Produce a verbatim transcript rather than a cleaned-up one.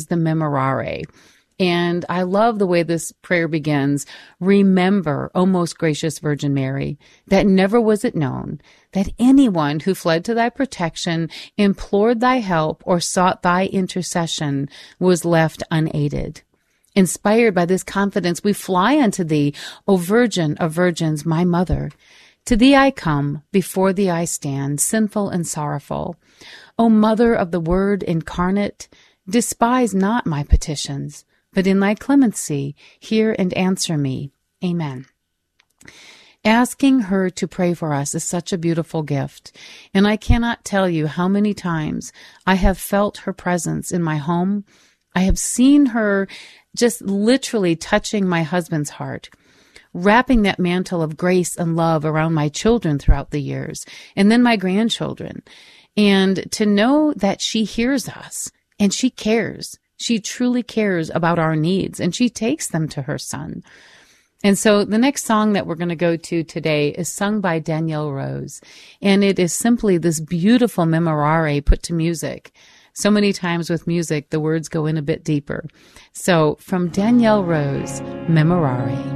the Memorare. And I love the way this prayer begins. Remember, O most gracious Virgin Mary, that never was it known that anyone who fled to thy protection, implored thy help, or sought thy intercession was left unaided. Inspired by this confidence, we fly unto thee, O Virgin of Virgins, my mother. To thee I come, before thee I stand, sinful and sorrowful. O Mother of the Word incarnate, despise not my petitions, but in thy clemency, hear and answer me. Amen. Asking her to pray for us is such a beautiful gift, and I cannot tell you how many times I have felt her presence in my home. I have seen her just literally touching my husband's heart, wrapping that mantle of grace and love around my children throughout the years, and then my grandchildren. And to know that she hears us and she cares. She truly cares about our needs, and she takes them to her son. And so the next song that we're going to go to today is sung by Danielle Rose, and it is simply this beautiful Memorare put to music. So many times with music, the words go in a bit deeper. So from Danielle Rose, Memorare.